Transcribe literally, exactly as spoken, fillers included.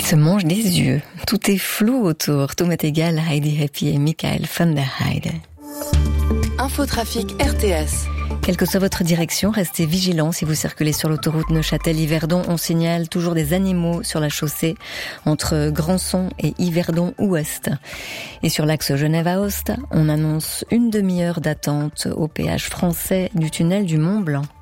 se mange des yeux. Tout est flou autour. Tout m'est égal, Heidi Happy et Michael van der Heide. Infotrafic R T S. Quelle que soit votre direction, restez vigilants si vous circulez sur l'autoroute Neuchâtel-Yverdon. On signale toujours des animaux sur la chaussée entre Grandson et Yverdon-Ouest. Et sur l'axe Genève-Aoste, on annonce une demi-heure d'attente au péage français du tunnel du Mont-Blanc.